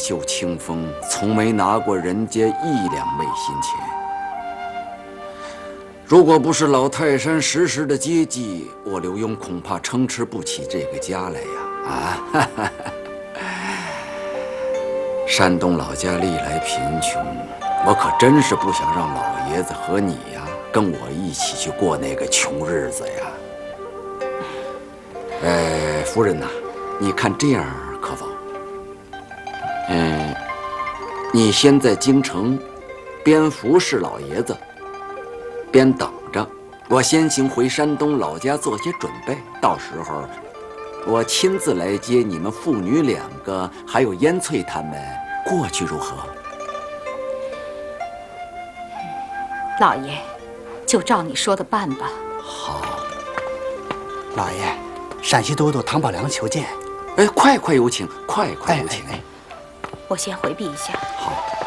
袖清风，从没拿过人家1两昧心钱。如果不是老泰山时时的接济，我刘墉恐怕撑持不起这个家来呀！山东老家历来贫穷，我可真是不想让老爷子和你呀跟我一起去过那个穷日子呀。夫人呐，你看这样可否？你先在京城边服侍老爷子，边等着，我先行回山东老家做些准备。到时候，我亲自来接你们父女2个，还有燕翠他们过去，如何？ 老爷，就照你说的办吧。 好。 老爷，陕西都督唐宝良求见。 快有请，快有请。 我先回避一下。 好。